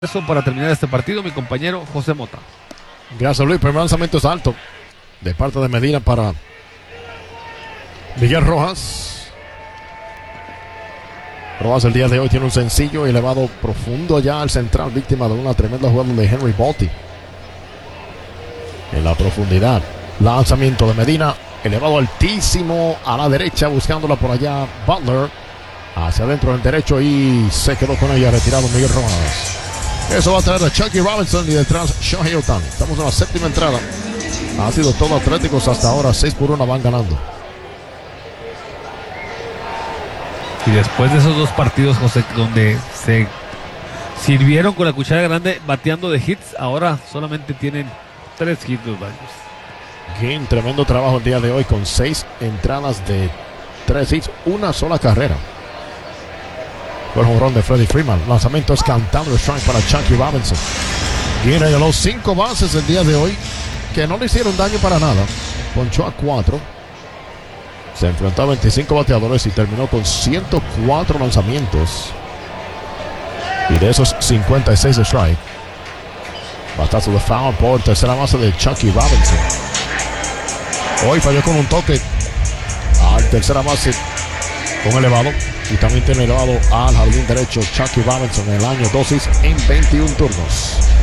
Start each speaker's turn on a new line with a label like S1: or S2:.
S1: Eso para terminar este partido, mi compañero José Mota.
S2: Gracias, Luis. Primer lanzamiento es alto de parte de Medina para Miguel Rojas. Rojas el día de hoy tiene un sencillo elevado profundo allá al central, víctima de una tremenda jugada de Henry Balti. En la profundidad, lanzamiento de Medina, elevado altísimo a la derecha, buscándola por allá Butler. Hacia adentro en derecho y se quedó con ella, retirado Miguel Rojas. Eso va a traer a Chucky Robinson y detrás Shohei Ohtani. Estamos en la séptima entrada. Ha sido todo Atléticos hasta ahora. 6-1 van ganando.
S1: Y después de esos dos partidos, José, donde se sirvieron con la cuchara grande bateando de hits, ahora solamente tienen 3 hits los Dodgers.
S2: Game, tremendo trabajo el día de hoy con 6 entradas de 3 hits, una sola carrera. Fue el jonrón de Freddie Freeman. Lanzamiento es cantando el strike para Chucky Robinson. Game regaló 5 bases el día de hoy que no le hicieron daño para nada. Ponchó a 4. Se enfrentó a 25 bateadores y terminó con 104 lanzamientos. Y de esos 56 de strike. Batazo de foul por tercera base de Chucky Robinson. Hoy falló con un toque al tercera base con elevado. Y también tiene elevado al jardín derecho Chucky Robinson en el año 2 en 21 turnos.